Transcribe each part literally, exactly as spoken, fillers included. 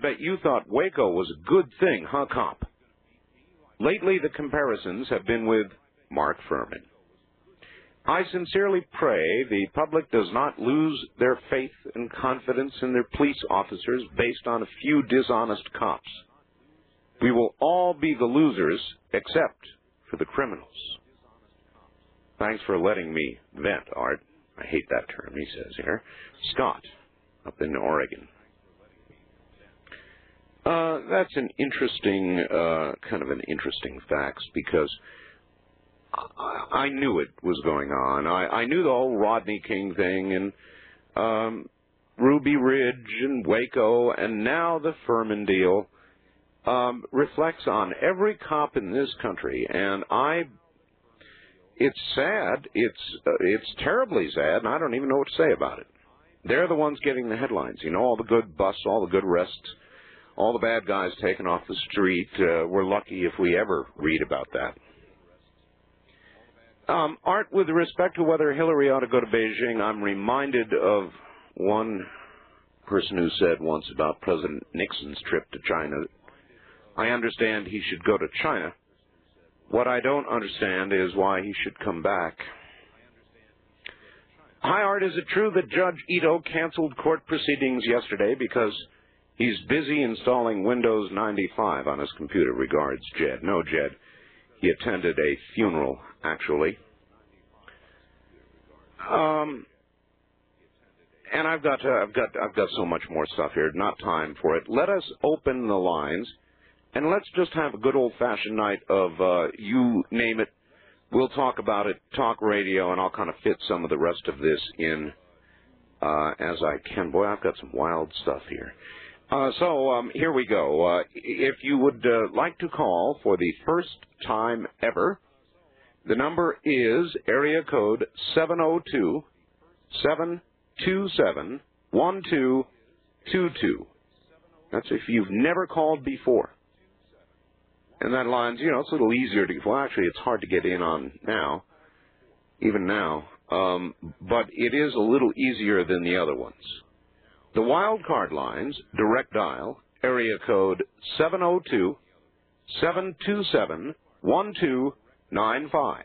bet you thought Waco was a good thing, huh, Cop? Lately, the comparisons have been with Mark Fuhrman. I sincerely pray the public does not lose their faith and confidence in their police officers based on a few dishonest cops. We will all be the losers except for the criminals. Thanks for letting me vent, Art. I hate that term, he says here. Scott, up in Oregon. Uh, that's an interesting, uh, kind of an interesting fact, because I, I knew it was going on. I, I knew the whole Rodney King thing, and um, Ruby Ridge and Waco, and now the Fuhrman deal um, reflects on every cop in this country, and I... It's sad. It's uh, it's terribly sad, and I don't even know what to say about it. They're the ones getting the headlines. You know, all the good busts, all the good arrests, all the bad guys taken off the street. Uh, we're lucky if we ever read about that. Um, Art, with respect to whether Hillary ought to go to Beijing, I'm reminded of one person who said once about President Nixon's trip to China. I understand he should go to China. What I don't understand is why he should come back. Hi, Art, is it true that Judge Ito canceled court proceedings yesterday because he's busy installing Windows ninety-five on his computer? Regards, Jed. No, Jed. He attended a funeral, actually. Um, and I've got, uh, I've got, I've got so much more stuff here. Not time for it. Let us open the lines. And let's just have a good old-fashioned night of uh, you name it. We'll talk about it, talk radio, and I'll kind of fit some of the rest of this in uh, as I can. Boy, I've got some wild stuff here. Uh, so um, here we go. Uh, if you would uh, like to call for the first time ever, the number is area code seven oh two, seven two seven, one two two two. That's if you've never called before. And that line's, you know, it's a little easier to, well, actually, it's hard to get in on now, even now, um, but it is a little easier than the other ones. The wild card lines, direct dial, area code seven oh two, seven two seven, one two nine five,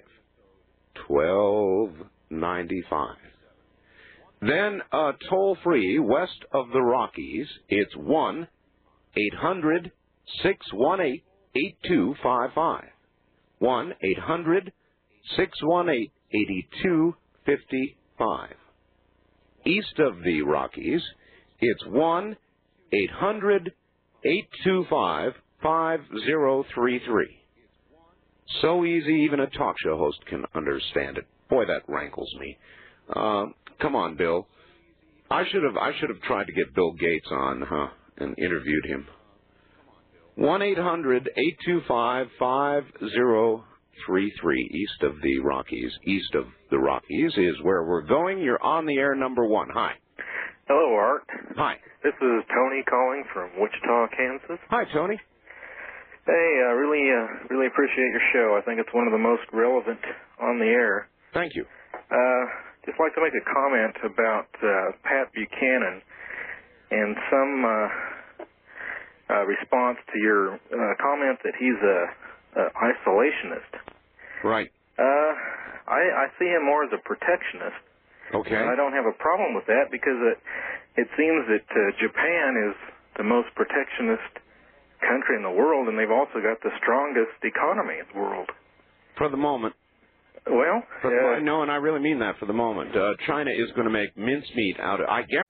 twelve ninety-five. Then, uh, toll-free, west of the Rockies, it's one eight hundred, six one eight, eight two five five. one eight hundred, six one eight, eight two five five. East of the Rockies, it's one eight hundred, eight two five, five zero three three. So easy, even a talk show host can understand it. Boy, that rankles me. Uh, come on, Bill. I should have I should have tried to get Bill Gates on, huh, and interviewed him. one eight hundred, eight two five, five zero three three, east of the Rockies. East of the Rockies is where we're going. You're on the air, number one. Hi. Hello, Art. Hi. This is Tony calling from Wichita, Kansas. Hi, Tony. Hey, I uh, really, uh, really appreciate your show. I think it's one of the most relevant on the air. Thank you. Uh, just like to make a comment about uh, Pat Buchanan and some uh, uh, response to your uh, comment that he's a, a isolationist. Right. Uh, I, I see him more as a protectionist. Okay. And I don't have a problem with that because it, it seems that uh, Japan is the most protectionist country in the world, and they've also got the strongest economy in the world. For the moment. Well, for the, uh, no, and I really mean that for the moment. Uh, China is going to make mincemeat out of. I